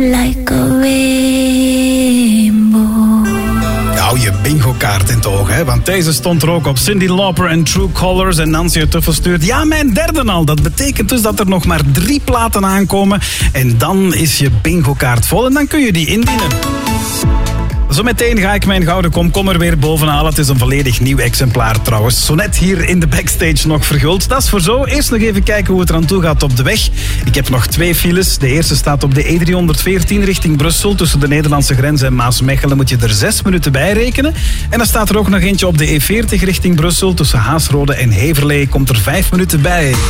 like a rainbow. Hou je bingo-kaart in het oog, hè? Want deze stond er ook op. Cyndi Lauper en True Colors. En Nancy uit Tuffel stuurt: ja, mijn derde al. Dat betekent dus dat er nog maar 3 platen aankomen. En dan is je bingo-kaart vol en dan kun je die indienen. Zometeen ga ik mijn gouden komkommer weer bovenhalen. Het is een volledig nieuw exemplaar trouwens. Zo net hier in de backstage nog verguld. Dat is voor zo. Eerst nog even kijken hoe het eraan toe gaat op de weg. Ik heb nog 2 files. De eerste staat op de E314 richting Brussel. Tussen de Nederlandse grens en Maasmechelen moet je er 6 minuten bij rekenen. En dan staat er ook nog eentje op de E40 richting Brussel. Tussen Haasrode en Heverlee komt er 5 minuten bij.